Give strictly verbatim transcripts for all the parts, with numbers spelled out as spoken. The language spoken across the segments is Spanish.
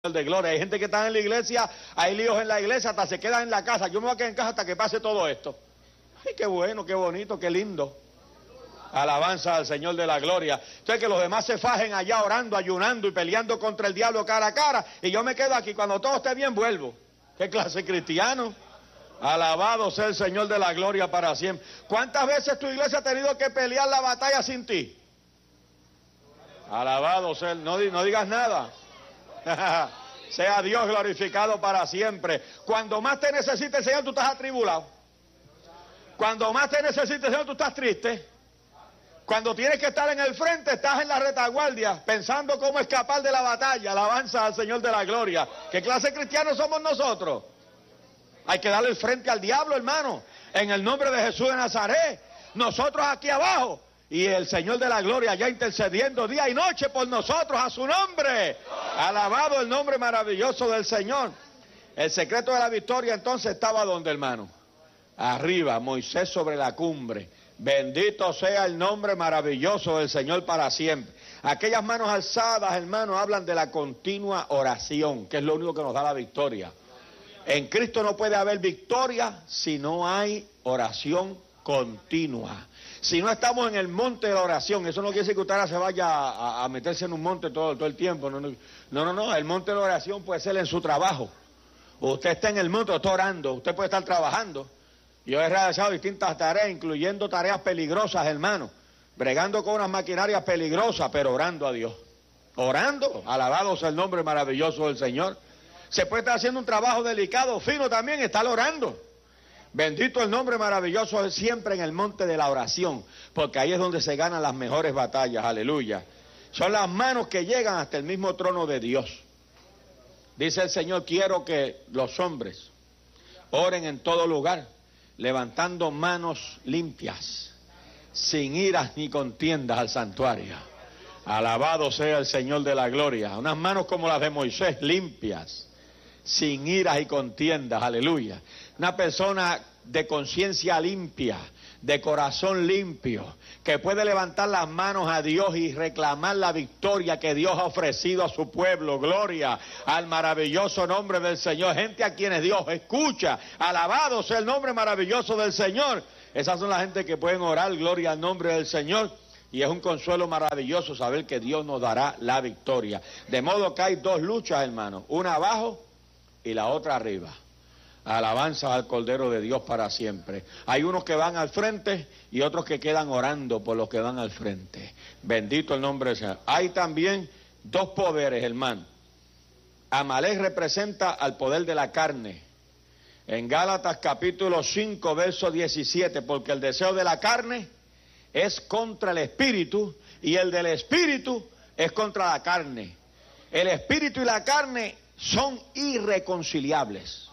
de gloria. Hay gente que está en la iglesia, hay líos en la iglesia, hasta se quedan en la casa. Yo me voy a quedar en casa hasta que pase todo esto. Ay, qué bueno, qué bonito, qué lindo. Alabanza al Señor de la gloria. Entonces que los demás se fajen allá orando, ayunando y peleando contra el diablo cara a cara, y yo me quedo aquí. Cuando todo esté bien vuelvo. ¿Qué clase de cristiano? Alabado sea el Señor de la gloria para siempre. ¿Cuántas veces tu iglesia ha tenido que pelear la batalla sin ti? Alabado sea, no, no digas nada. Sea Dios glorificado para siempre. Cuando más te necesite el Señor, tú estás atribulado. Cuando más te necesite el Señor, tú estás triste. Cuando tienes que estar en el frente, estás en la retaguardia, pensando cómo escapar de la batalla. Alabanza al Señor de la gloria. ¿Qué clase de cristianos somos nosotros? Hay que darle el frente al diablo, hermano, en el nombre de Jesús de Nazaret. Nosotros aquí abajo, y el Señor de la gloria ya intercediendo día y noche por nosotros a su nombre. Alabado el nombre maravilloso del Señor. El secreto de la victoria entonces estaba donde, hermano. Arriba, Moisés sobre la cumbre. Bendito sea el nombre maravilloso del Señor para siempre. Aquellas manos alzadas, hermano, hablan de la continua oración, que es lo único que nos da la victoria. En Cristo no puede haber victoria si no hay oración continua. Si no estamos en el monte de la oración, eso no quiere decir que usted ahora se vaya a, a meterse en un monte todo, todo el tiempo. No, no, no, no, el monte de la oración puede ser en su trabajo. Usted está en el monte, está orando, usted puede estar trabajando. Yo he realizado distintas tareas, incluyendo tareas peligrosas, hermano, bregando con unas maquinarias peligrosas, pero orando a Dios. Orando, alabado sea el nombre maravilloso del Señor. Se puede estar haciendo un trabajo delicado, fino también, estar orando. Bendito el nombre maravilloso es siempre en el monte de la oración, porque ahí es donde se ganan las mejores batallas, aleluya. Son las manos que llegan hasta el mismo trono de Dios. Dice el Señor, quiero que los hombres oren en todo lugar, levantando manos limpias, sin iras ni contiendas al santuario. Alabado sea el Señor de la gloria. Unas manos como las de Moisés, limpias, sin iras y contiendas, aleluya. Una persona de conciencia limpia, de corazón limpio, que puede levantar las manos a Dios y reclamar la victoria que Dios ha ofrecido a su pueblo. Gloria al maravilloso nombre del Señor. Gente a quienes Dios escucha. Alabado sea el nombre maravilloso del Señor. Esas son las gente que pueden orar, gloria al nombre del Señor. Y es un consuelo maravilloso saber que Dios nos dará la victoria. De modo que hay dos luchas, hermanos, una abajo y la otra arriba. Alabanza al Cordero de Dios para siempre. Hay unos que van al frente y otros que quedan orando por los que van al frente. Bendito el nombre del Señor. Hay también dos poderes, hermano. Amalek representa al poder de la carne. En Gálatas capítulo cinco, verso diecisiete, porque el deseo de la carne es contra el espíritu y el del espíritu es contra la carne. El espíritu y la carne son irreconciliables.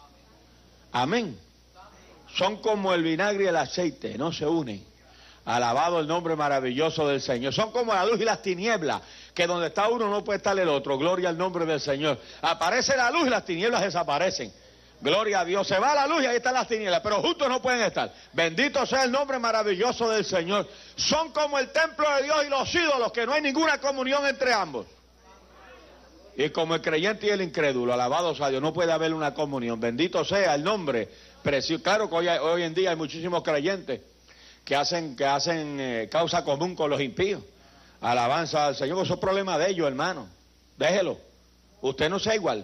Amén. Son como el vinagre y el aceite, no se unen. Alabado el nombre maravilloso del Señor. Son como la luz y las tinieblas, que donde está uno no puede estar el otro. Gloria al nombre del Señor. Aparece la luz y las tinieblas desaparecen. Gloria a Dios. Se va la luz y ahí están las tinieblas, pero juntos no pueden estar. Bendito sea el nombre maravilloso del Señor. Son como el templo de Dios y los ídolos, que no hay ninguna comunión entre ambos. Y como el creyente y el incrédulo, alabado sea Dios, no puede haber una comunión. Bendito sea el nombre precioso. Claro que hoy, hoy en día hay muchísimos creyentes que hacen, que hacen eh, causa común con los impíos. Alabanza al Señor, eso es problema de ellos, hermano. Déjelo. Usted no sea igual.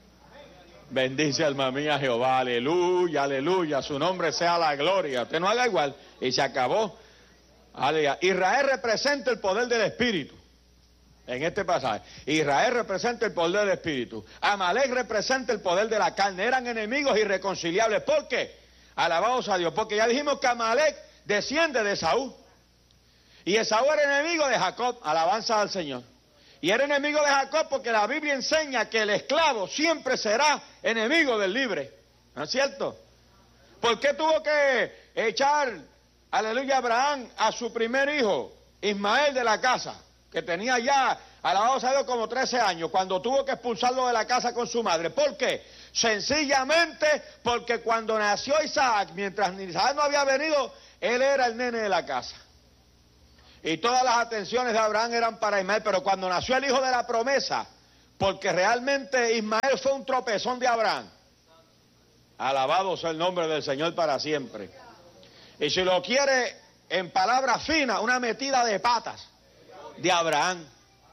Bendice alma mía Jehová, aleluya, aleluya. Su nombre sea la gloria. Usted no haga igual. Y se acabó. Aleluya. Israel representa el poder del Espíritu. En este pasaje, Israel representa el poder del espíritu. Amalek representa el poder de la carne. Eran enemigos irreconciliables. ¿Por qué? Alabados a Dios. Porque ya dijimos que Amalek desciende de Esaú. Y Esaú era enemigo de Jacob. Alabanza al Señor. Y era enemigo de Jacob porque la Biblia enseña que el esclavo siempre será enemigo del libre. ¿No es cierto? ¿Por qué tuvo que echar, aleluya, Abraham a su primer hijo, Ismael, de la casa? Que tenía ya, alabado sea Dios, como trece años, cuando tuvo que expulsarlo de la casa con su madre. ¿Por qué? Sencillamente porque cuando nació Isaac, mientras Isaac no había venido, él era el nene de la casa. Y todas las atenciones de Abraham eran para Ismael, pero cuando nació el hijo de la promesa, porque realmente Ismael fue un tropezón de Abraham. Alabado sea el nombre del Señor para siempre. Y si lo quiere en palabras finas, una metida de patas de Abraham.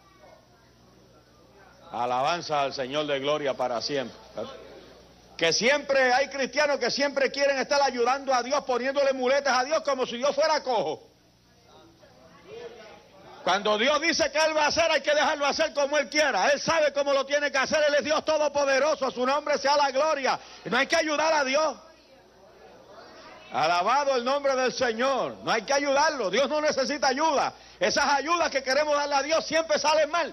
Alabanza al Señor de gloria para siempre. Que siempre hay cristianos que siempre quieren estar ayudando a Dios, poniéndole muletas a Dios como si Dios fuera cojo. Cuando Dios dice que Él va a hacer, hay que dejarlo hacer como Él quiera. Él sabe cómo lo tiene que hacer. Él es Dios todopoderoso. A su nombre sea la gloria. Y no hay que ayudar a Dios. Alabado el nombre del Señor. No hay que ayudarlo. Dios no necesita ayuda. Esas ayudas que queremos darle a Dios siempre salen mal.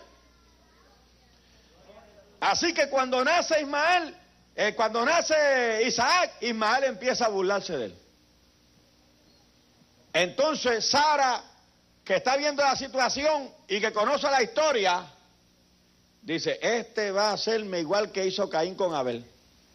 Así que cuando nace Ismael, eh, cuando nace Isaac, Ismael empieza a burlarse de él. Entonces Sara, que está viendo la situación y que conoce la historia, dice, este va a hacerme igual que hizo Caín con Abel.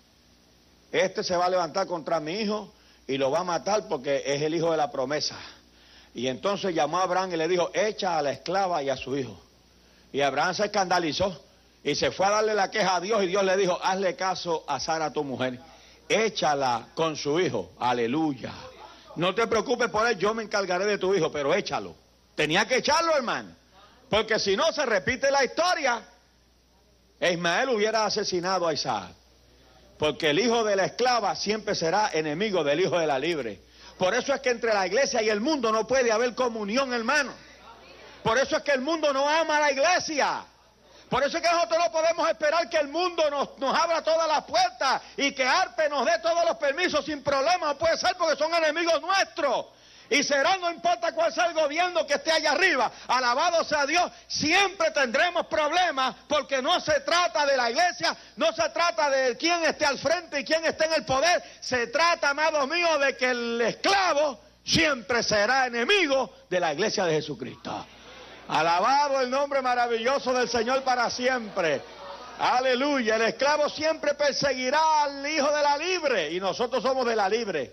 Este se va a levantar contra mi hijo y lo va a matar porque es el hijo de la promesa. Y entonces llamó a Abraham y le dijo, echa a la esclava y a su hijo. Y Abraham se escandalizó y se fue a darle la queja a Dios, y Dios le dijo, hazle caso a Sara tu mujer, échala con su hijo, aleluya. No te preocupes por él, yo me encargaré de tu hijo, pero échalo. Tenía que echarlo, hermano, porque si no se repite la historia, Ismael hubiera asesinado a Isaac, porque el hijo de la esclava siempre será enemigo del hijo de la libre. Por eso es que entre la iglesia y el mundo no puede haber comunión, hermano. Por eso es que el mundo no ama a la iglesia. Por eso es que nosotros no podemos esperar que el mundo nos, nos abra todas las puertas y que Arpe nos dé todos los permisos sin problema. No puede ser, porque son enemigos nuestros. Y serán, no importa cuál sea el gobierno que esté allá arriba, alabado sea Dios, siempre tendremos problemas, porque no se trata de la iglesia, no se trata de quién esté al frente y quién esté en el poder. Se trata, amados míos, de que el esclavo siempre será enemigo de la iglesia de Jesucristo. Alabado el nombre maravilloso del Señor para siempre. Aleluya. El esclavo siempre perseguirá al hijo de la libre, y nosotros somos de la libre.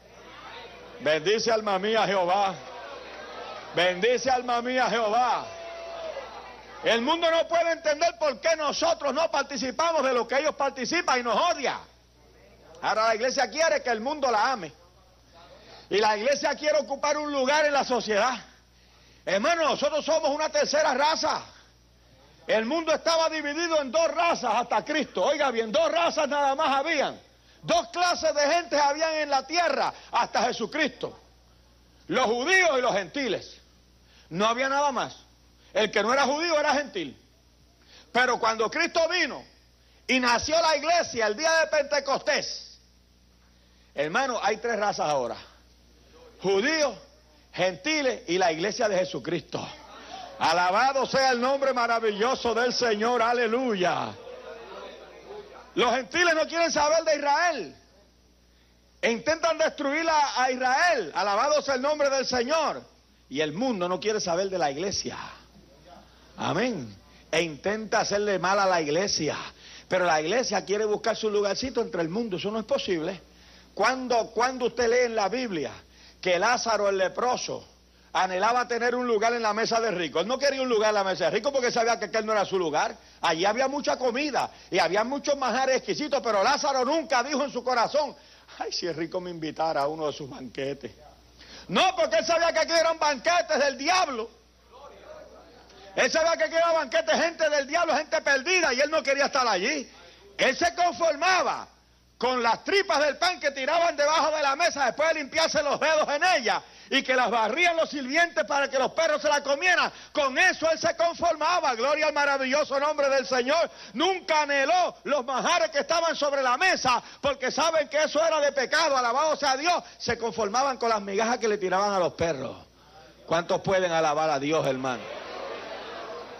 Bendice alma mía Jehová. Bendice alma mía Jehová. El mundo no puede entender por qué nosotros no participamos de lo que ellos participan y nos odia. Ahora la iglesia quiere que el mundo la ame. Y la iglesia quiere ocupar un lugar en la sociedad. Hermano, nosotros somos una tercera raza. El mundo estaba dividido en dos razas hasta Cristo. Oiga bien, dos razas nada más habían. Dos clases de gente habían en la tierra hasta Jesucristo. Los judíos y los gentiles. No había nada más. El que no era judío era gentil. Pero cuando Cristo vino y nació la iglesia el día de Pentecostés, hermano, hay tres razas ahora. Judíos, gentiles y la iglesia de Jesucristo. Alabado sea el nombre maravilloso del Señor, aleluya. Los gentiles no quieren saber de Israel e intentan destruir a, a Israel. Alabado sea el nombre del Señor. Y el mundo no quiere saber de la iglesia. Amén. E intenta hacerle mal a la iglesia. Pero la iglesia quiere buscar su lugarcito entre el mundo. Eso no es posible. Cuando, cuando usted lee en la Biblia que Lázaro el leproso anhelaba tener un lugar en la mesa de rico. Él no quería un lugar en la mesa de rico porque sabía que aquel no era su lugar. Allí había mucha comida y había muchos manjares exquisitos, pero Lázaro nunca dijo en su corazón, ay, si es rico me invitara a uno de sus banquetes. No, porque él sabía que aquí eran banquetes del diablo. Él sabía que aquí eran banquetes, gente del diablo, gente perdida, y él no quería estar allí. Él se conformaba con las tripas del pan que tiraban debajo de la mesa después de limpiarse los dedos en ella, y que las barrían los sirvientes para que los perros se la comieran. Con eso él se conformaba. Gloria al maravilloso nombre del Señor. Nunca anheló los manjares que estaban sobre la mesa, porque saben que eso era de pecado. Alabado sea Dios. Se conformaban con las migajas que le tiraban a los perros. ¿Cuántos pueden alabar a Dios, hermano?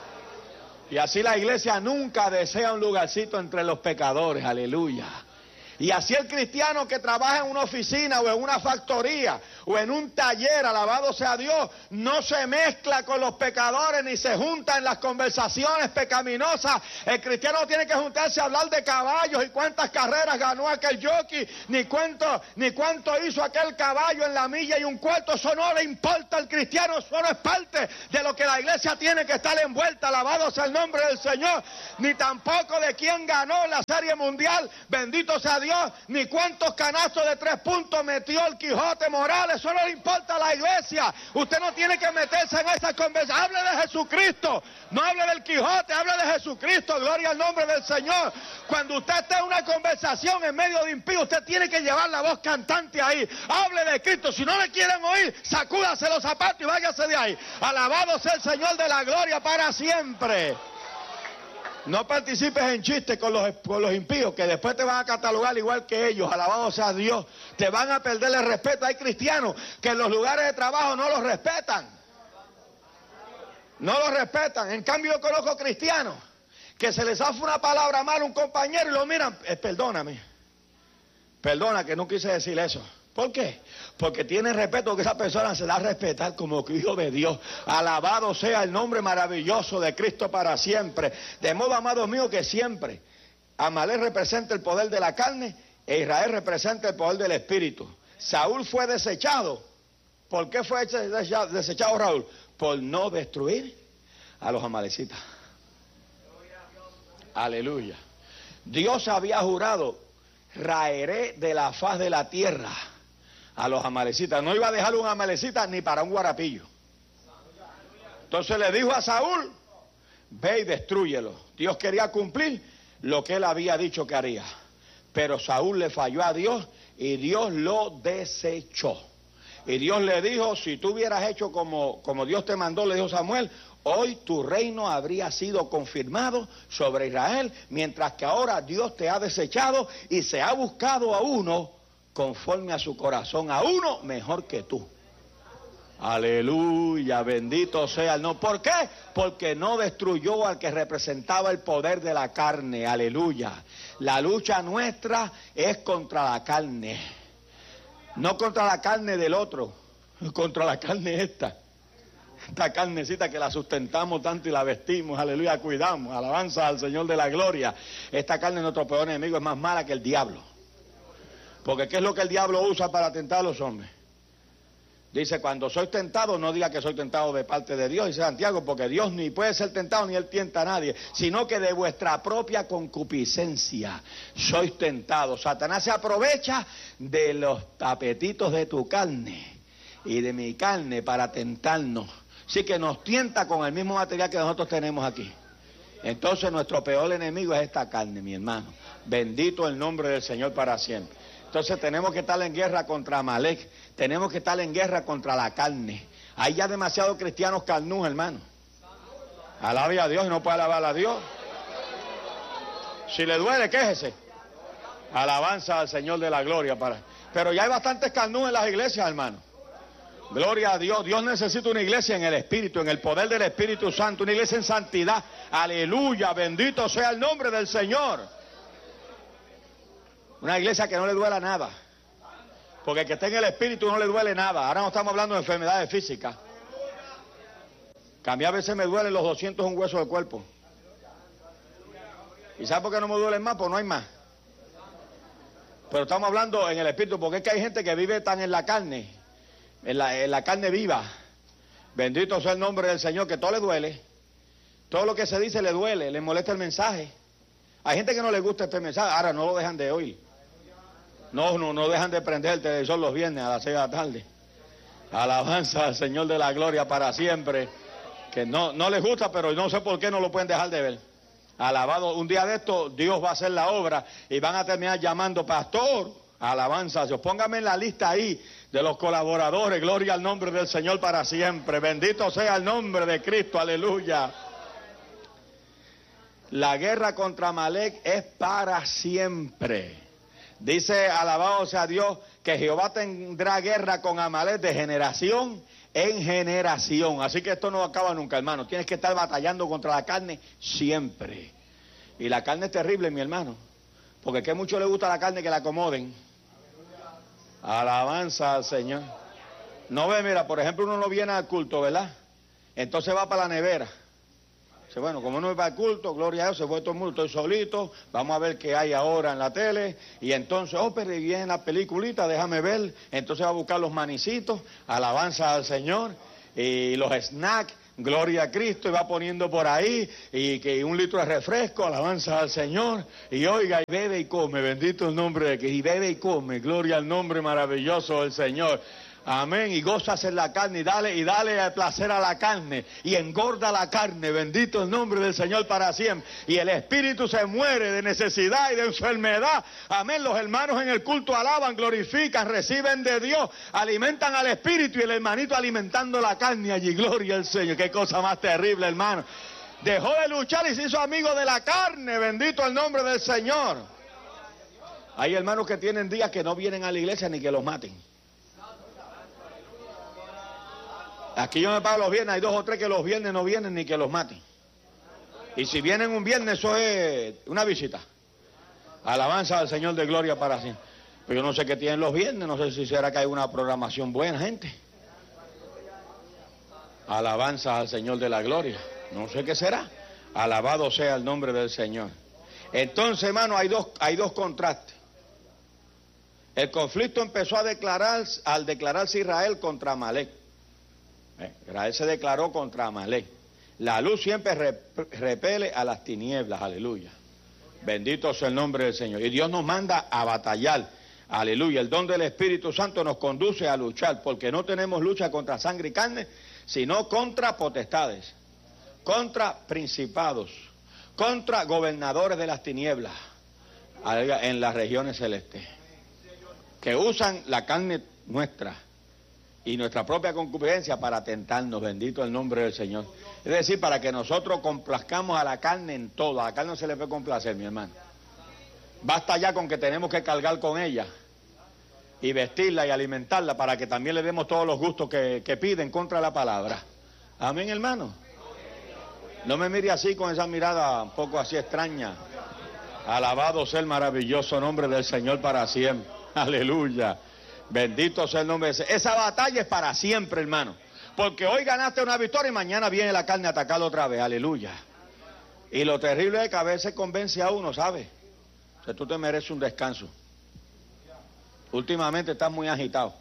Y así la iglesia nunca desea un lugarcito entre los pecadores. Aleluya. Y así el cristiano que trabaja en una oficina o en una factoría o en un taller, alabado sea Dios, no se mezcla con los pecadores ni se junta en las conversaciones pecaminosas. El cristiano no tiene que juntarse a hablar de caballos y cuántas carreras ganó aquel jockey, ni cuánto, ni cuánto hizo aquel caballo en la milla y un cuarto. Eso no le importa al cristiano, eso no es parte de lo que la iglesia tiene que estar envuelta, alabado sea el nombre del Señor. Ni tampoco de quién ganó la Serie Mundial, bendito sea Dios. Dios, ni cuántos canastos de tres puntos metió el Quijote Morales. Eso no le importa a la iglesia. Usted no tiene que meterse en esa conversación. Hable de Jesucristo, no hable del Quijote, hable de Jesucristo. Gloria al nombre del Señor. Cuando usted esté en una conversación en medio de impíos, usted tiene que llevar la voz cantante ahí. Hable de Cristo. Si no le quieren oír, sacúdase los zapatos y váyase de ahí. Alabado sea el Señor de la gloria para siempre. No participes en chistes con los, con los impíos, que después te van a catalogar igual que ellos. Alabado sea Dios. Te van a perder el respeto. Hay cristianos que en los lugares de trabajo no los respetan. No los respetan. En cambio yo conozco cristianos que se les hace una palabra mala a un compañero y lo miran. Eh, perdóname. Perdona que no quise decir eso. ¿Por qué? Porque tiene respeto, que esa persona se da a respetar como hijo de Dios. Alabado sea el nombre maravilloso de Cristo para siempre. De modo, amados míos, que siempre Amalek representa el poder de la carne e Israel representa el poder del espíritu. Saúl fue desechado. ¿Por qué fue desechado Raúl? Por no destruir a los amalecitas. Aleluya. Dios había jurado, raeré de la faz de la tierra a los amalecitas. No iba a dejar un amalecita ni para un guarapillo. Entonces le dijo a Saúl, ve y destrúyelo. Dios quería cumplir lo que él había dicho que haría. Pero Saúl le falló a Dios y Dios lo desechó. Y Dios le dijo, si tú hubieras hecho como, como Dios te mandó, le dijo Samuel, hoy tu reino habría sido confirmado sobre Israel, mientras que ahora Dios te ha desechado y se ha buscado a uno conforme a su corazón, a uno mejor que tú. Aleluya, bendito sea el no. ¿Por qué? Porque no destruyó al que representaba el poder de la carne. Aleluya. La lucha nuestra es contra la carne. No contra la carne del otro, contra la carne esta. Esta carnecita que la sustentamos tanto y la vestimos, aleluya, cuidamos, alabanza al Señor de la gloria. Esta carne, nuestro peor enemigo, es más mala que el diablo. Porque ¿qué es lo que el diablo usa para tentar a los hombres? Dice, cuando soy tentado, no diga que soy tentado de parte de Dios, dice Santiago, porque Dios ni puede ser tentado ni Él tienta a nadie, sino que de vuestra propia concupiscencia sois tentados. Satanás se aprovecha de los apetitos de tu carne y de mi carne para tentarnos. Así que nos tienta con el mismo material que nosotros tenemos aquí. Entonces nuestro peor enemigo es esta carne, mi hermano. Bendito el nombre del Señor para siempre. Entonces tenemos que estar en guerra contra Amalek, tenemos que estar en guerra contra la carne. Hay ya demasiados cristianos carnús, hermano. Alabe a Dios y no puede alabar a Dios. Si le duele, quéjese. Alabanza al Señor de la gloria. Para... Pero ya hay bastantes carnús en las iglesias, hermano. Gloria a Dios. Dios necesita una iglesia en el Espíritu, en el poder del Espíritu Santo, una iglesia en santidad. Aleluya, bendito sea el nombre del Señor. Una iglesia que no le duela nada. Porque el que está en el Espíritu no le duele nada. Ahora no estamos hablando de enfermedades físicas. Que a mí a veces me duelen los doscientos un hueso del cuerpo. ¿Y sabe por qué no me duelen más? Pues no hay más. Pero estamos hablando en el Espíritu, porque es que hay gente que vive tan en la carne, en la, en la carne viva. Bendito sea el nombre del Señor, que todo le duele. Todo lo que se dice le duele, le molesta el mensaje. Hay gente que no le gusta este mensaje, ahora no lo dejan de oír. No, no, no dejan de prender el televisor los viernes a las seis de la tarde. Alabanza al Señor de la gloria para siempre. Que no, no les gusta, pero no sé por qué no lo pueden dejar de ver. Alabado, un día de esto Dios va a hacer la obra y van a terminar llamando pastor. Alabanza, Dios. Póngame en la lista ahí de los colaboradores. Gloria al nombre del Señor para siempre. Bendito sea el nombre de Cristo. Aleluya. La guerra contra Amalek es para siempre. Dice, alabado sea Dios, que Jehová tendrá guerra con Amalek de generación en generación. Así que esto no acaba nunca, hermano. Tienes que estar batallando contra la carne siempre. Y la carne es terrible, mi hermano. Porque que mucho le gusta la carne que la acomoden. Alabanza al Señor. No ve, mira, por ejemplo, uno no viene al culto, ¿verdad? Entonces va para la nevera. Dice, bueno, como no va al culto, gloria a Dios, se fue todo el mundo, estoy solito, vamos a ver qué hay ahora en la tele. Y entonces, oh, pero viene la peliculita, déjame ver. Entonces va a buscar los manicitos, alabanza al Señor, y los snacks, gloria a Cristo, y va poniendo por ahí, y que un litro de refresco, alabanza al Señor, y oiga, y bebe y come, bendito el nombre de Cristo, y bebe y come, gloria al nombre maravilloso del Señor. Amén, y gozas en la carne, y dale, y dale el placer a la carne, y engorda la carne, bendito el nombre del Señor para siempre, y el espíritu se muere de necesidad y de enfermedad. Amén, los hermanos en el culto alaban, glorifican, reciben de Dios, alimentan al espíritu, y el hermanito alimentando la carne allí, gloria al Señor. Qué cosa más terrible, hermano. Dejó de luchar y se hizo amigo de la carne, bendito el nombre del Señor. Hay hermanos que tienen días que no vienen a la iglesia ni que los maten. Aquí yo me pago los viernes, hay dos o tres que los viernes no vienen ni que los maten. Y si vienen un viernes, eso es una visita. Alabanza al Señor de gloria para siempre. Pero yo no sé qué tienen los viernes, no sé si será que hay una programación buena, gente. Alabanza al Señor de la gloria. No sé qué será. Alabado sea el nombre del Señor. Entonces, hermano, hay dos, hay dos contrastes. El conflicto empezó a declarar, al declararse Israel contra Amalek. Israel se declaró contra Amalek. La luz siempre repele a las tinieblas, aleluya. Bendito sea el nombre del Señor. Y Dios nos manda a batallar, aleluya. El don del Espíritu Santo nos conduce a luchar, porque no tenemos lucha contra sangre y carne, sino contra potestades, contra principados, contra gobernadores de las tinieblas, aleluya, en las regiones celestes, que usan la carne nuestra y nuestra propia concupiscencia para tentarnos, bendito el nombre del Señor. Es decir, para que nosotros complazcamos a la carne en todo. A la carne no se le puede complacer, mi hermano. Basta ya con que tenemos que cargar con ella y vestirla y alimentarla para que también le demos todos los gustos que, que piden contra la palabra. Amén, hermano. No me mire así con esa mirada un poco así extraña. Alabado sea el maravilloso nombre del Señor para siempre. Aleluya. Bendito sea el nombre de ese. Esa batalla es para siempre, hermano. Porque hoy ganaste una victoria y mañana viene la carne a atacarlo otra vez. Aleluya. Y lo terrible es que a veces convence a uno, ¿sabes? O sea, tú te mereces un descanso. Últimamente estás muy agitado.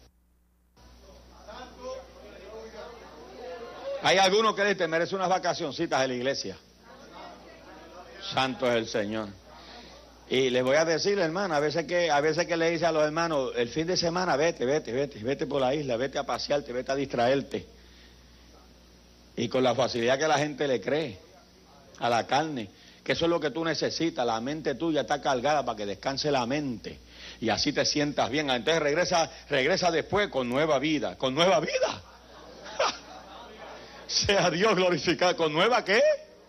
Hay algunos que dicen, te mereces unas vacacioncitas en la iglesia. Santo es el Señor. Y les voy a decir, hermano, a veces que a veces que le dice a los hermanos, el fin de semana vete, vete, vete, vete por la isla, vete a pasearte, vete a distraerte. Y con la facilidad que la gente le cree a la carne, que eso es lo que tú necesitas, la mente tuya está cargada para que descanse la mente y así te sientas bien. Entonces regresa, regresa después con nueva vida, con nueva vida. Sea Dios glorificado, ¿con nueva qué?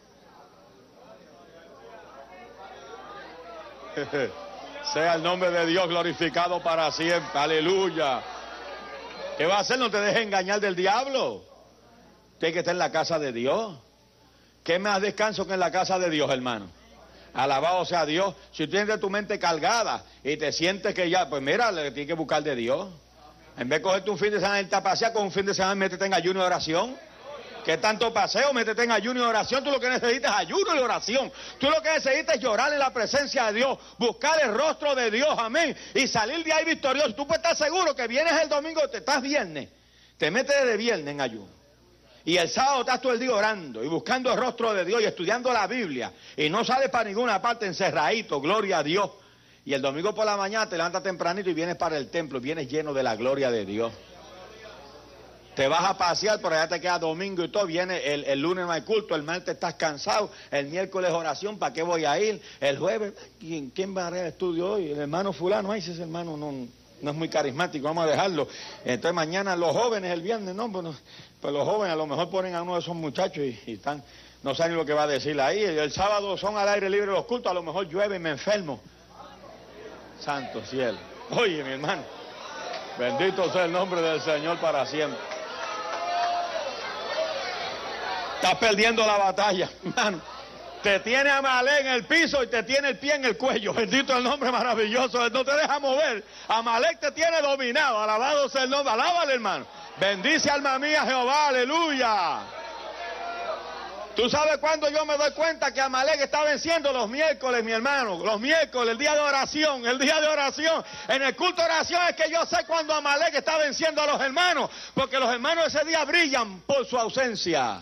Sea el nombre de Dios glorificado para siempre. Aleluya. ¿Qué va a hacer? No te dejes engañar del diablo. Tienes que estar en la casa de Dios. ¿Qué más descanso que en la casa de Dios, hermano? Alabado sea Dios. Si tú tienes tu mente cargada y te sientes que ya, pues mira, le tienes que buscar de Dios. En vez de cogerte un fin de semana y irte a pasear, con un fin de semana métete en ayuno y oración. ¿Qué tanto paseo? Métete en ayuno y oración. Tú lo que necesitas es ayuno y oración. Tú lo que necesitas es llorar en la presencia de Dios, buscar el rostro de Dios, amén, y salir de ahí victorioso. Tú puedes estar seguro que vienes el domingo, te estás viernes, te metes de viernes en ayuno. Y el sábado estás todo el día orando y buscando el rostro de Dios y estudiando la Biblia. Y no sales para ninguna parte encerradito, gloria a Dios. Y el domingo por la mañana te levantas tempranito y vienes para el templo, vienes lleno de la gloria de Dios. Te vas a pasear, por allá te queda domingo y todo, viene el, el lunes no hay culto, el martes estás cansado, el miércoles oración, ¿para qué voy a ir? El jueves, ¿quién, quién va a hacer el estudio hoy? El hermano fulano, ay, ese hermano no, no es muy carismático, vamos a dejarlo. Entonces mañana los jóvenes, el viernes, no, pues, no, pues los jóvenes a lo mejor ponen a uno de esos muchachos y, y están, no saben lo que va a decir ahí. El, el sábado son al aire libre los cultos, a lo mejor llueve y me enfermo. Santo cielo. Oye, mi hermano, bendito sea el nombre del Señor para siempre. Estás perdiendo la batalla, hermano. Te tiene Amalek en el piso y te tiene el pie en el cuello. Bendito el nombre maravilloso. No te deja mover. Amalek te tiene dominado. Alabado sea el nombre. Alábale, hermano. Bendice, alma mía, Jehová. Aleluya. ¿Tú sabes cuándo yo me doy cuenta que Amalek está venciendo? Los miércoles, mi hermano. Los miércoles, el día de oración. El día de oración. En el culto de oración es que yo sé cuándo Amalek está venciendo a los hermanos. Porque los hermanos ese día brillan por su ausencia.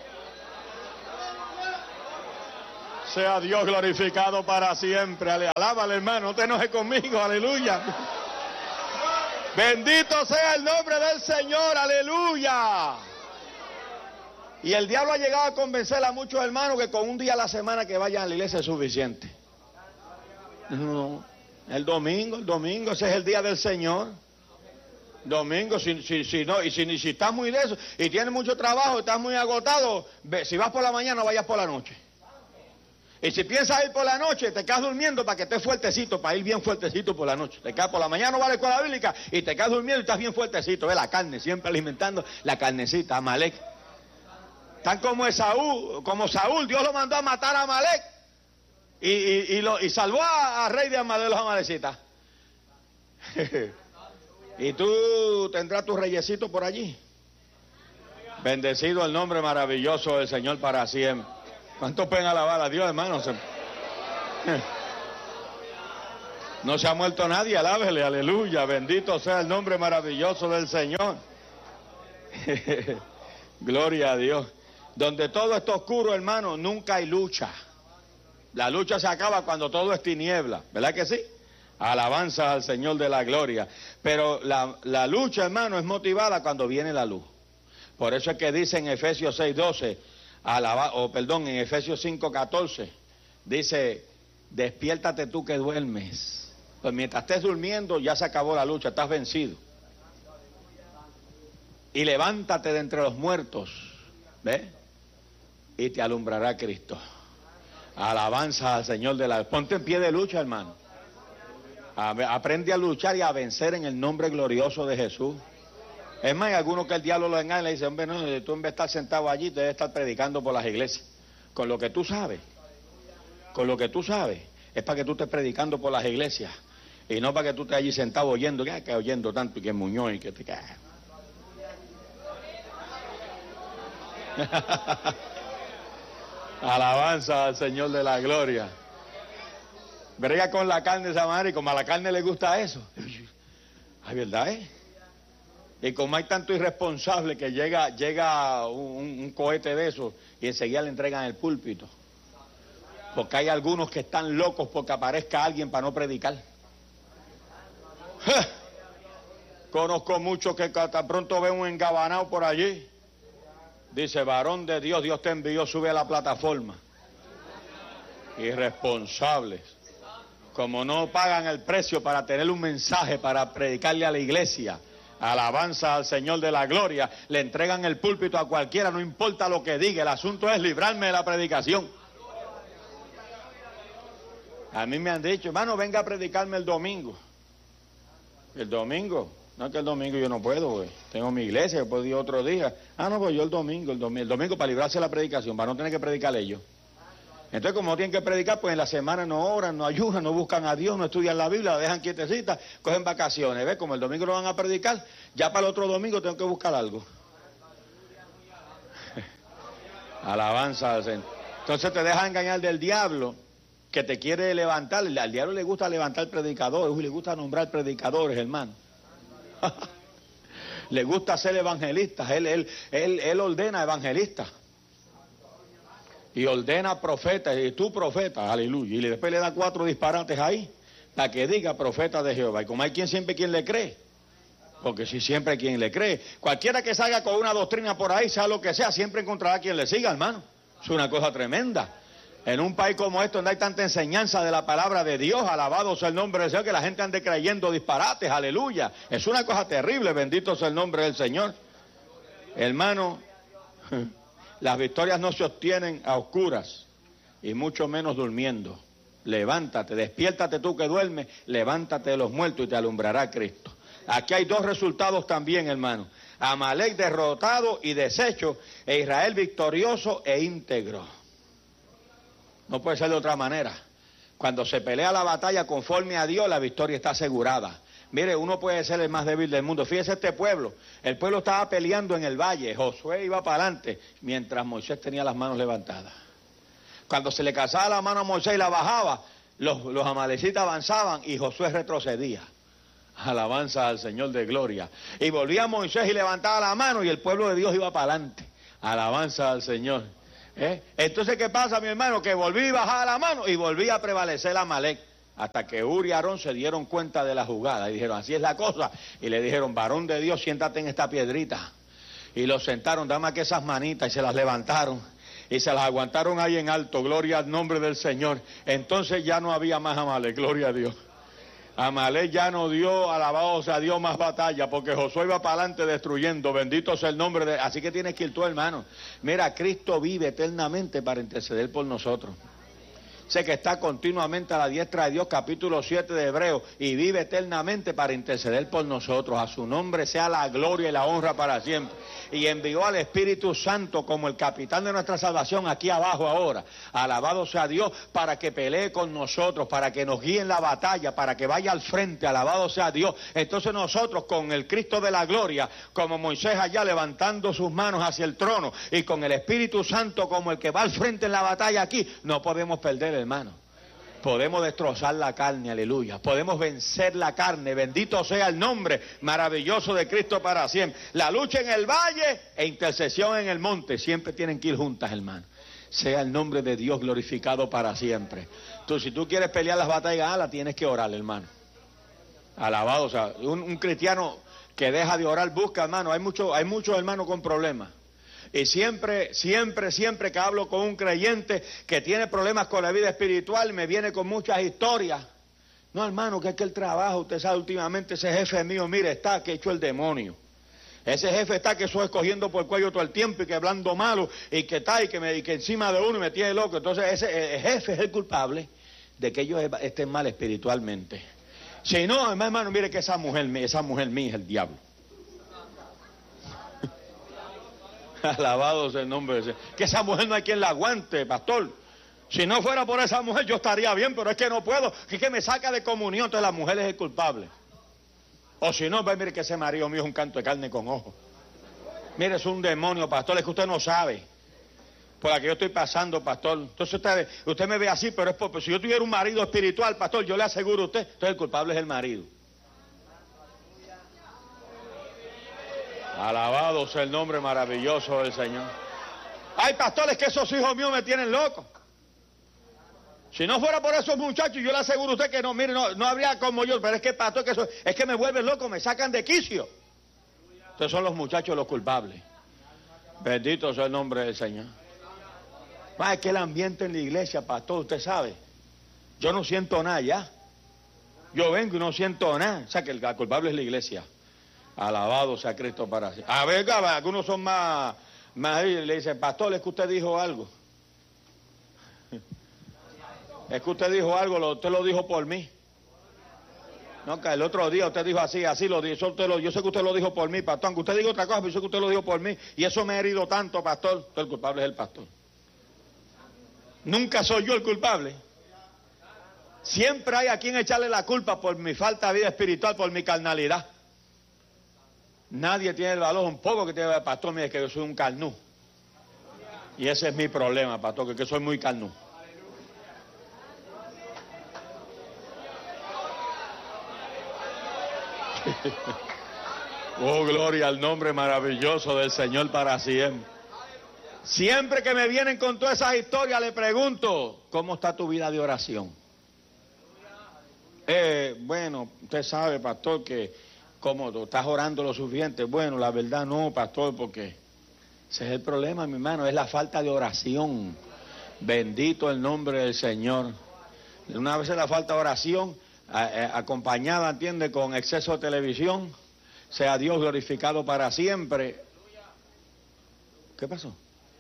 Sea Dios glorificado para siempre. Alábale, hermano, no te enojes conmigo, aleluya. Bendito sea el nombre del Señor, aleluya. Y el diablo ha llegado a convencer a muchos hermanos que con un día a la semana que vayan a la iglesia es suficiente. No, el domingo, el domingo, ese es el día del Señor. Domingo, si, si, si no, y si, si estás muy de eso, y tienes mucho trabajo, estás muy agotado, ve, si vas por la mañana, vayas por la noche. Y si piensas ir por la noche, te quedas durmiendo para que estés fuertecito, para ir bien fuertecito por la noche. Te quedas por la mañana, no va a la escuela bíblica y te quedas durmiendo y estás bien fuertecito. Ve la carne, siempre alimentando la carnecita, Amalek. Tan como Esaú, como Saúl, Dios lo mandó a matar a Amalek y, y, y, lo, y salvó a, a rey de Amalek de los amalecitas. Y tú tendrás tu reyesito por allí. Bendecido el nombre maravilloso del Señor para siempre. ¿Cuántos pueden alabar a Dios, hermanos? No se ha muerto nadie, alábele, aleluya. Bendito sea el nombre maravilloso del Señor. Gloria a Dios. Donde todo está oscuro, hermano, nunca hay lucha. La lucha se acaba cuando todo es tiniebla, ¿verdad que sí? Alabanza al Señor de la gloria. Pero la, la lucha, hermano, es motivada cuando viene la luz. Por eso es que dice en Efesios seis doce, alaba, o perdón, en Efesios cinco catorce, dice, despiértate tú que duermes. Pues mientras estés durmiendo ya se acabó la lucha, estás vencido. Y levántate de entre los muertos, ¿ves? Y te alumbrará Cristo. Alabanza al Señor de la... Ponte en pie de lucha, hermano. Aprende a luchar y a vencer en el nombre glorioso de Jesús. Es más, hay algunos que el diablo lo engaña y le dice, hombre, no, tú en vez de estar sentado allí, debes estar predicando por las iglesias. Con lo que tú sabes, con lo que tú sabes, es para que tú estés predicando por las iglesias. Y no para que tú estés allí sentado oyendo, que, que oyendo tanto y que muñón y que te cae. Alabanza al Señor de la gloria. Brega con la carne esa madre y como a la carne le gusta eso. Ay, ¿verdad, eh? Y como hay tanto irresponsable que llega, llega un, un cohete de esos y enseguida le entregan el púlpito. Porque hay algunos que están locos porque aparezca alguien para no predicar. ¡Ja! Conozco muchos que tan pronto ven un engabanado por allí. Dice, varón de Dios, Dios te envió, sube a la plataforma. Irresponsables. Como no pagan el precio para tener un mensaje, para predicarle a la iglesia. Alabanza al Señor de la gloria. Le entregan el púlpito a cualquiera, no importa lo que diga. El asunto es librarme de la predicación. A mí me han dicho, hermano, venga a predicarme el domingo. El domingo. No, que el domingo yo no puedo, güey. Tengo mi iglesia, yo puedo ir otro día. Ah, no, pues yo el domingo, el domingo, el domingo para librarse de la predicación, para no tener que predicar ellos. Entonces, como no tienen que predicar, pues en la semana no oran, no ayunan, no buscan a Dios, no estudian la Biblia, la dejan quietecita, cogen vacaciones. ¿Ves? Como el domingo no van a predicar, ya para el otro domingo tengo que buscar algo. Alabanza al Señor. Entonces te deja engañar del diablo, que te quiere levantar. Al diablo le gusta levantar predicadores, le gusta nombrar predicadores, hermano. Le gusta ser evangelistas, él, él, él, él ordena evangelistas. Y ordena profetas, y tú profeta, aleluya. Y después le da cuatro disparates ahí, para que diga profeta de Jehová. Y como hay quien siempre quien le cree, porque si siempre hay quien le cree, cualquiera que salga con una doctrina por ahí, sea lo que sea, siempre encontrará quien le siga, hermano. Es una cosa tremenda. En un país como este, donde hay tanta enseñanza de la palabra de Dios, alabado sea el nombre del Señor, que la gente ande creyendo disparates, aleluya. Es una cosa terrible, bendito sea el nombre del Señor. Hermano, las victorias no se obtienen a oscuras, y mucho menos durmiendo. Levántate, despiértate tú que duermes, levántate de los muertos y te alumbrará Cristo. Aquí hay dos resultados también, hermano. Amalek derrotado y deshecho, e Israel victorioso e íntegro. No puede ser de otra manera. Cuando se pelea la batalla conforme a Dios, la victoria está asegurada. Mire, uno puede ser el más débil del mundo. Fíjese este pueblo. El pueblo estaba peleando en el valle. Josué iba para adelante, mientras Moisés tenía las manos levantadas. Cuando se le cansaba la mano a Moisés y la bajaba, los, los amalecitas avanzaban y Josué retrocedía. Alabanza al Señor de gloria. Y volvía Moisés y levantaba la mano y el pueblo de Dios iba para adelante. Alabanza al Señor. ¿Eh? Entonces, ¿qué pasa, mi hermano? Que volví a bajar la mano y volví a prevalecer Amalek. Hasta que Uri y Aarón se dieron cuenta de la jugada y dijeron, así es la cosa. Y le dijeron, varón de Dios, siéntate en esta piedrita. Y los sentaron, dame aquí esas manitas, y se las levantaron. Y se las aguantaron ahí en alto, gloria al nombre del Señor. Entonces ya no había más Amalek, gloria a Dios. Amalek ya no dio, alabado sea Dios, más batalla, porque Josué iba para adelante destruyendo, bendito sea el nombre de... Así que tienes que ir tú, hermano. Mira, Cristo vive eternamente para interceder por nosotros. Sé que está continuamente a la diestra de Dios, capítulo siete de Hebreos, y vive eternamente para interceder por nosotros. A su nombre sea la gloria y la honra para siempre. Y envió al Espíritu Santo como el capitán de nuestra salvación aquí abajo ahora. Alabado sea Dios, para que pelee con nosotros, para que nos guíe en la batalla, para que vaya al frente. Alabado sea Dios. Entonces nosotros con el Cristo de la gloria, como Moisés allá levantando sus manos hacia el trono, y con el Espíritu Santo como el que va al frente en la batalla aquí, no podemos perder, hermano. Podemos destrozar la carne, aleluya. Podemos vencer la carne, bendito sea el nombre maravilloso de Cristo para siempre. La lucha en el valle e intercesión en el monte, siempre tienen que ir juntas, hermano. Sea el nombre de Dios glorificado para siempre. Tú, si tú quieres pelear las batallas, ah, la tienes que orar, hermano. Alabado, o sea, un, un cristiano que deja de orar busca, hermano. Hay muchos hay muchos hermanos con problemas. Y siempre, siempre, siempre que hablo con un creyente que tiene problemas con la vida espiritual, me viene con muchas historias. No, hermano, que es que el trabajo, usted sabe, últimamente ese jefe mío, mire, está que hecho el demonio. Ese jefe está que estoy escogiendo por el cuello todo el tiempo y que hablando malo y que está y que, me, y que encima de uno me tiene loco. Entonces ese el jefe es el culpable de que ellos estén mal espiritualmente. Si no, hermano, mire que esa mujer, esa mujer mía es el diablo. Alabado sea el nombre de Dios. Que esa mujer no hay quien la aguante, pastor. Si no fuera por esa mujer yo estaría bien, pero es que no puedo. Es que me saca de comunión, entonces la mujer es el culpable. O si no, pues mire que ese marido mío es un canto de carne con ojos. Mire, es un demonio, pastor, es que usted no sabe por la que yo estoy pasando, pastor. Entonces usted, usted me ve así, pero es porque si yo tuviera un marido espiritual, pastor, yo le aseguro a usted, entonces el culpable es el marido. Alabado sea el nombre maravilloso del Señor. Ay, pastores, que esos hijos míos me tienen loco. Si no fuera por esos muchachos, yo le aseguro a usted que no, mire, no, no habría como yo, pero es que, pastor, que eso, es que me vuelven loco, me sacan de quicio. Entonces son los muchachos los culpables. Bendito sea el nombre del Señor. Ah, es que el ambiente en la iglesia, pastor, usted sabe, yo no siento nada ya. Yo vengo y no siento nada. O sea, que el culpable es la iglesia. Alabado sea Cristo para siempre. A ver, algunos son más, más, le dicen, pastor, es que usted dijo algo. Es que usted dijo algo, lo, usted lo dijo por mí. No, que el otro día usted dijo así, así lo dijo, usted lo, yo sé que usted lo dijo por mí, pastor, aunque usted diga otra cosa, pero yo sé que usted lo dijo por mí, y eso me ha herido tanto, pastor. Entonces el culpable es el pastor. Nunca soy yo el culpable. Siempre hay a quien echarle la culpa por mi falta de vida espiritual, por mi carnalidad. Nadie tiene el valor, un poco que tiene el pastor, mire que yo soy un carnú. Y ese es mi problema, pastor, que, que soy muy carnú. Oh, gloria al nombre maravilloso del Señor para siempre. Siempre que me vienen con todas esas historias, le pregunto, ¿cómo está tu vida de oración? Eh, bueno, usted sabe, pastor, que como tú estás orando lo suficiente. Bueno, la verdad no, pastor, porque ese es el problema, mi hermano, es la falta de oración. Bendito el nombre del Señor. Una vez es la falta de oración, a, a, acompañada, entiende, con exceso de televisión. Sea Dios glorificado para siempre. ¿Qué pasó?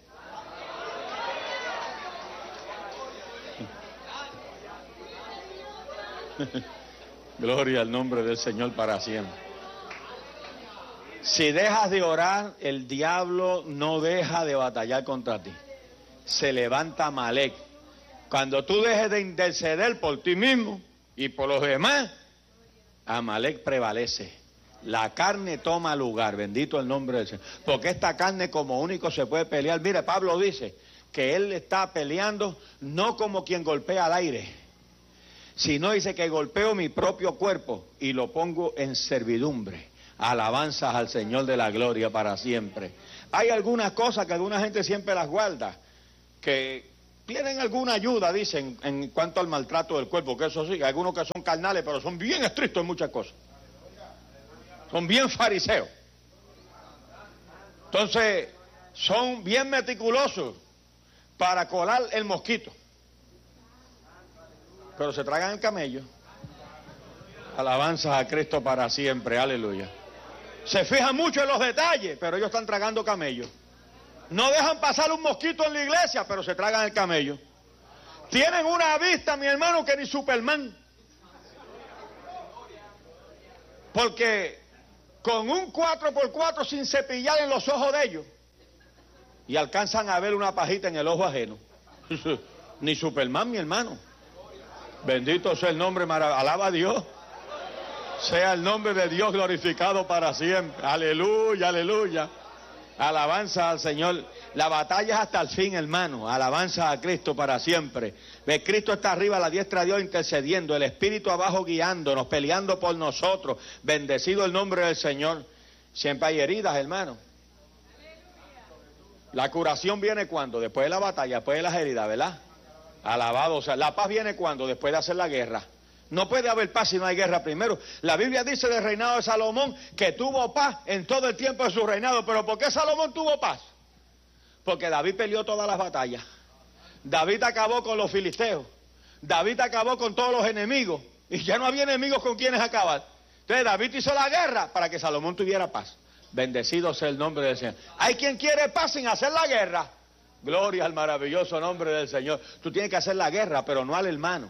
Gloria al nombre del Señor para siempre. Si dejas de orar, el diablo no deja de batallar contra ti. Se levanta Amalek Cuando tú dejes de interceder por ti mismo y por los demás, Amalek prevalece. La carne toma lugar, bendito el nombre del Señor. Porque esta carne como único se puede pelear. Mire, Pablo dice que él está peleando no como quien golpea al aire, sino dice que golpeo mi propio cuerpo y lo pongo en servidumbre. Alabanzas al Señor de la gloria para siempre. Hay algunas cosas que alguna gente siempre las guarda, que tienen alguna ayuda, dicen, en cuanto al maltrato del cuerpo, que eso sí, hay algunos que son carnales, pero son bien estrictos en muchas cosas. Son bien fariseos. Entonces, son bien meticulosos para colar el mosquito. Pero se tragan el camello. Alabanzas a Cristo para siempre, aleluya. Se fijan mucho en los detalles, pero ellos están tragando camello. No dejan pasar un mosquito en la iglesia, pero se tragan el camello. Tienen una vista, mi hermano, que ni Superman. Porque con un cuatro por cuatro sin cepillar en los ojos de ellos, y alcanzan a ver una pajita en el ojo ajeno. Ni Superman, mi hermano. Bendito sea el nombre, alaba a Dios. Sea el nombre de Dios glorificado para siempre. Aleluya, aleluya. Alabanza al Señor. La batalla es hasta el fin, hermano. Alabanza a Cristo para siempre. Ve, Cristo está arriba a la diestra de Dios intercediendo. El Espíritu abajo guiándonos, peleando por nosotros. Bendecido el nombre del Señor. Siempre hay heridas, hermano. La curación viene cuando, después de la batalla, después de las heridas, ¿verdad? Alabado, o sea, la paz viene cuando, después de hacer la guerra. No puede haber paz si no hay guerra primero. La Biblia dice del reinado de Salomón que tuvo paz en todo el tiempo de su reinado. ¿Pero por qué Salomón tuvo paz? Porque David peleó todas las batallas. David acabó con los filisteos. David acabó con todos los enemigos. Y ya no había enemigos con quienes acabar. Entonces David hizo la guerra para que Salomón tuviera paz. Bendecido sea el nombre del Señor. Hay quien quiere paz sin hacer la guerra. Gloria al maravilloso nombre del Señor. Tú tienes que hacer la guerra, pero no al hermano.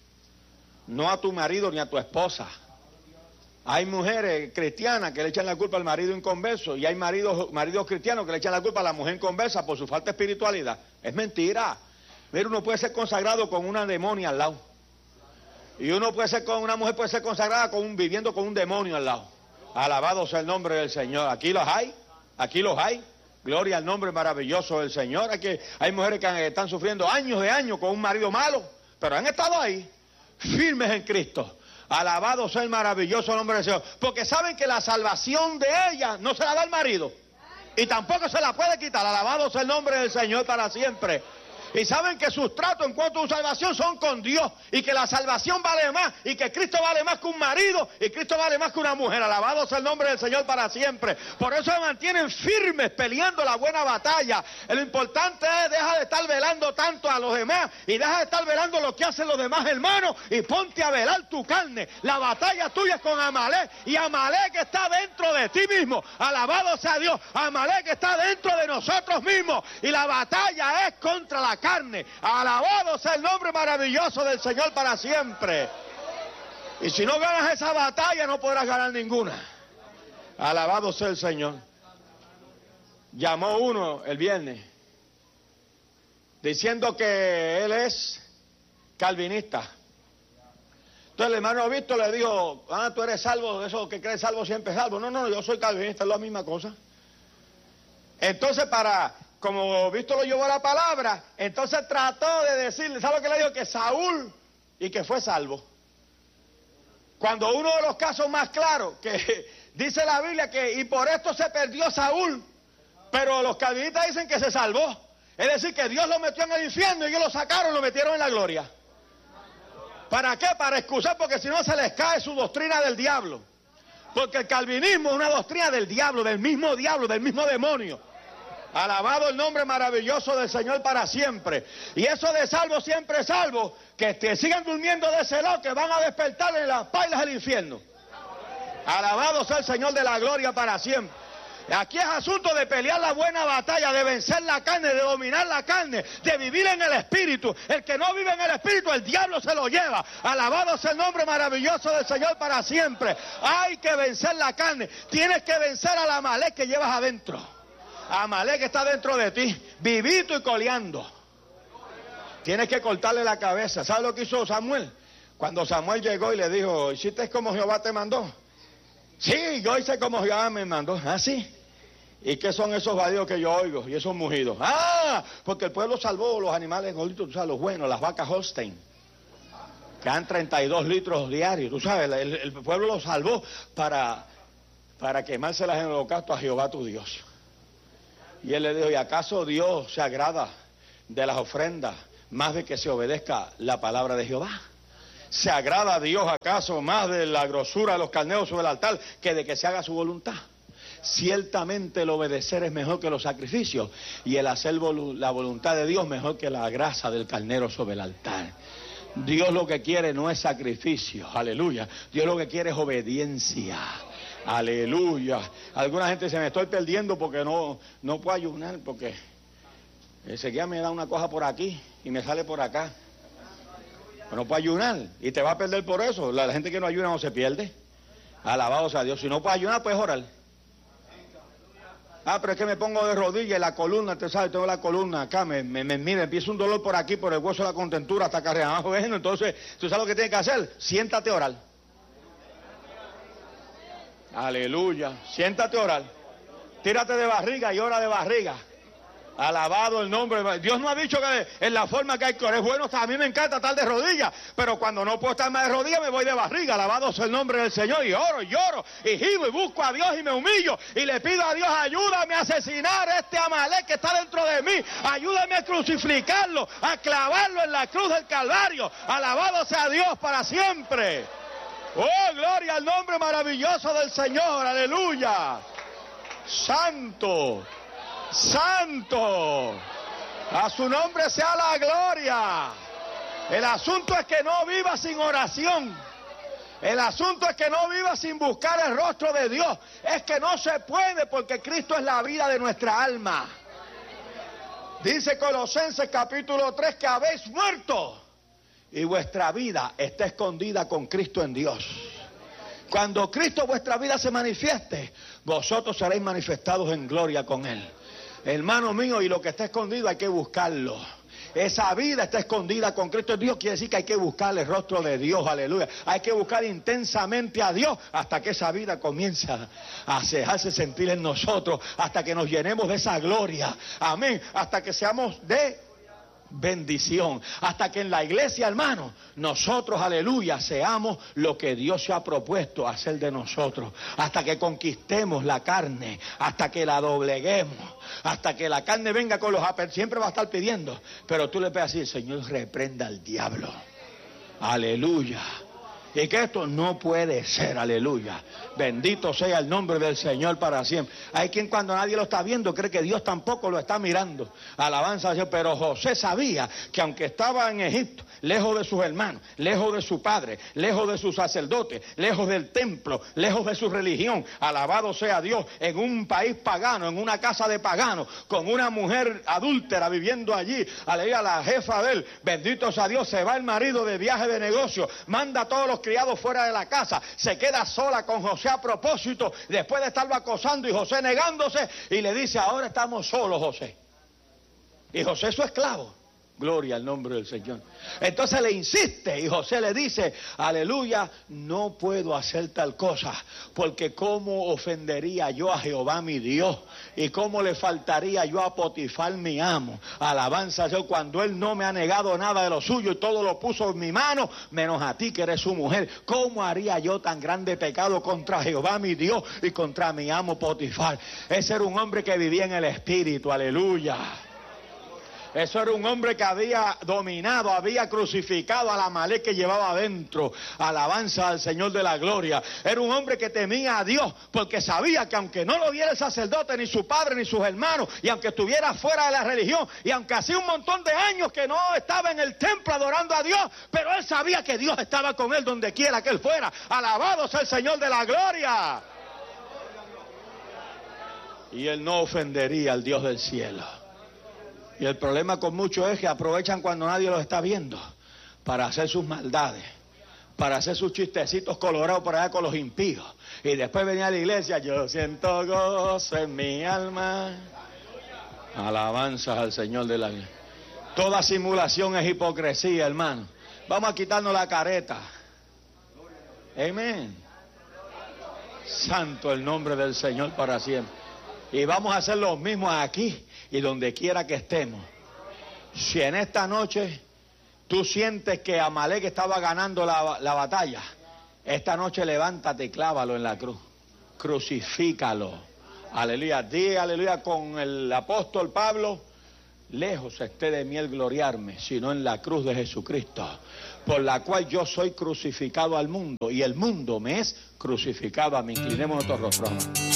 No a tu marido ni a tu esposa. Hay mujeres cristianas que le echan la culpa al marido inconverso y hay maridos, maridos cristianos que le echan la culpa a la mujer inconversa por su falta de espiritualidad. Es mentira. Mira, uno puede ser consagrado con una demonia al lado. Y uno puede ser con una mujer puede ser consagrada con un, viviendo con un demonio al lado. Alabado sea el nombre del Señor. Aquí los hay, aquí los hay. Gloria al nombre maravilloso del Señor. Aquí hay mujeres que están sufriendo años de años con un marido malo, pero han estado ahí, firmes en Cristo. Alabado sea el maravilloso nombre del Señor. Porque saben que la salvación de ellas no se la da el marido. Y tampoco se la puede quitar. Alabado sea el nombre del Señor para siempre. Y saben que sus tratos en cuanto a su salvación son con Dios. Y que la salvación vale más. Y que Cristo vale más que un marido. Y Cristo vale más que una mujer. Alabado sea el nombre del Señor para siempre. Por eso se mantienen firmes peleando la buena batalla. Lo importante es deja de estar velando tanto a los demás. Y deja de estar velando lo que hacen los demás hermanos. Y ponte a velar tu carne. La batalla tuya es con Amalek. Y Amalek está dentro de ti mismo. Alabado sea Dios. Amalek está dentro de nosotros mismos. Y la batalla es contra la carne. Alabado sea el nombre maravilloso del Señor para siempre. Y si no ganas esa batalla no podrás ganar ninguna. Alabado sea el Señor. Llamó uno el viernes diciendo que él es calvinista. Entonces el hermano Víctor le dijo: ah, tú eres salvo, eso que crees salvo siempre es salvo. No, no, yo soy calvinista, es la misma cosa. Entonces para como Víctor lo llevó a la palabra, entonces trató de decirle, ¿sabe lo que le dijo? Que Saúl, y que fue salvo. Cuando uno de los casos más claros, que dice la Biblia que, y por esto se perdió Saúl, pero los calvinistas dicen que se salvó. Es decir, que Dios lo metió en el infierno y ellos lo sacaron y lo metieron en la gloria. ¿Para qué? Para excusar, porque si no se les cae su doctrina del diablo. Porque el calvinismo es una doctrina del diablo, del mismo diablo, del mismo demonio. Alabado el nombre maravilloso del Señor para siempre. Y eso de salvo siempre salvo, que te sigan durmiendo de ese lado, que van a despertar en las pailas del infierno. Alabado sea el Señor de la gloria para siempre. Aquí es asunto de pelear la buena batalla, de vencer la carne, de dominar la carne, de vivir en el Espíritu. El que no vive en el Espíritu, el diablo se lo lleva. Alabado sea el nombre maravilloso del Señor para siempre. Hay que vencer la carne. Tienes que vencer a la Amalek que llevas adentro. Amalek está dentro de ti, vivito y coleando. Tienes que cortarle la cabeza. ¿Sabes lo que hizo Samuel? Cuando Samuel llegó y le dijo, ¿hiciste como Jehová te mandó? Sí, yo hice como Jehová me mandó. ¿Ah, sí? ¿Y qué son esos badios que yo oigo? Y esos mugidos. Ah, porque el pueblo salvó los animales gorditos, tú sabes, los buenos, las vacas Holstein, que dan treinta y dos litros diarios. Tú sabes, el, el pueblo los salvó para, para quemárselas en el holocausto a Jehová tu Dios. Y él le dijo, ¿y acaso Dios se agrada de las ofrendas más de que se obedezca la palabra de Jehová? ¿Se agrada a Dios acaso más de la grosura de los carneros sobre el altar que de que se haga su voluntad? Ciertamente el obedecer es mejor que los sacrificios y el hacer la voluntad de Dios mejor que la grasa del carnero sobre el altar. Dios lo que quiere no es sacrificio, aleluya. Dios lo que quiere es obediencia, aleluya. Alguna gente se me estoy perdiendo porque no, no puedo ayunar, porque enseguida me da una cosa por aquí y me sale por acá. No puedo ayunar y te va a perder por eso. La gente que no ayuna no se pierde. Alabado sea Dios. Si no puedes ayunar, puedes orar. Ah, pero es que me pongo de rodillas y la columna, te sabes, tengo la columna acá, me, me, me mira, empieza un dolor por aquí, por el hueso de la contentura hasta acá arriba. Bueno, entonces, ¿tú sabes lo que tienes que hacer? Siéntate a orar. Aleluya. Siéntate a orar. Tírate de barriga y ora de barriga. Alabado el nombre de Dios. No ha dicho que en la forma que hay que orar es bueno. A mí me encanta estar de rodillas, pero cuando no puedo estar más de rodillas me voy de barriga. Alabado sea el nombre del Señor. Y oro, y lloro, y gimo, y busco a Dios y me humillo. Y le pido a Dios, ayúdame a asesinar a este Amalek que está dentro de mí. Ayúdame a crucificarlo, a clavarlo en la cruz del Calvario. Alabado sea Dios para siempre. Oh, gloria al nombre maravilloso del Señor. Aleluya. Santo. Santo, a su nombre sea la gloria. El asunto es que no viva sin oración. El asunto es que no viva sin buscar el rostro de Dios. Es que no se puede, porque Cristo es la vida de nuestra alma. Dice Colosenses capítulo tres que habéis muerto y vuestra vida está escondida con Cristo en Dios. Cuando Cristo vuestra vida se manifieste, vosotros seréis manifestados en gloria con Él. Hermano mío, y lo que está escondido hay que buscarlo. Esa vida está escondida con Cristo en Dios, quiere decir que hay que buscar el rostro de Dios, aleluya. Hay que buscar intensamente a Dios hasta que esa vida comience a dejarse sentir en nosotros, hasta que nos llenemos de esa gloria, amén, hasta que seamos de bendición, hasta que en la iglesia, hermano, nosotros, aleluya, seamos lo que Dios se ha propuesto hacer de nosotros, hasta que conquistemos la carne, hasta que la dobleguemos, hasta que la carne venga con los apetitos. Siempre va a estar pidiendo, pero tú le puedes decir, Señor, reprenda al diablo, aleluya. Y que esto no puede ser, aleluya. Bendito sea el nombre del Señor para siempre. Hay quien cuando nadie lo está viendo cree que Dios tampoco lo está mirando. Alabanza a Dios. Pero José sabía que aunque estaba en Egipto, lejos de sus hermanos, lejos de su padre, lejos de sus sacerdotes, lejos del templo, lejos de su religión, alabado sea Dios, en un país pagano, en una casa de paganos, con una mujer adúltera viviendo allí, aleluya, la jefa de él, bendito sea Dios, se va el marido de viaje de negocio, manda a todos los criados fuera de la casa, se queda sola con José a propósito, después de estarlo acosando y José negándose, y le dice, ahora estamos solos, José. Y José es su esclavo. Gloria al nombre del Señor. Entonces le insiste y José le dice, aleluya, no puedo hacer tal cosa, porque cómo ofendería yo a Jehová mi Dios, y cómo le faltaría yo a Potifar mi amo. Alabanza a Dios, cuando él no me ha negado nada de lo suyo y todo lo puso en mi mano, menos a ti que eres su mujer. ¿Cómo haría yo tan grande pecado contra Jehová mi Dios y contra mi amo Potifar? Ese era un hombre que vivía en el espíritu, aleluya. Eso era un hombre que había dominado, había crucificado al Amalek que llevaba adentro. Alabanza al Señor de la gloria. Era un hombre que temía a Dios, porque sabía que aunque no lo viera el sacerdote, ni su padre, ni sus hermanos, y aunque estuviera fuera de la religión, y aunque hacía un montón de años que no estaba en el templo adorando a Dios, pero él sabía que Dios estaba con él donde quiera que él fuera. Alabado sea el Señor de la gloria. Y él no ofendería al Dios del cielo. Y el problema con muchos es que aprovechan cuando nadie los está viendo para hacer sus maldades, para hacer sus chistecitos colorados por allá con los impíos. Y después venía a la iglesia, yo siento gozo en mi alma. Alabanzas al Señor de la gloria. Toda simulación es hipocresía, hermano. Vamos a quitarnos la careta. Amén. Santo el nombre del Señor para siempre. Y vamos a hacer lo mismo aquí y donde quiera que estemos. Si en esta noche tú sientes que Amalek estaba ganando la, la batalla, esta noche levántate y clávalo en la cruz. Crucifícalo. Aleluya. Di aleluya con el apóstol Pablo: lejos esté de mí el gloriarme, sino en la cruz de Jesucristo, por la cual yo soy crucificado al mundo y el mundo me es crucificado a mí. Inclinemos nuestros rostros.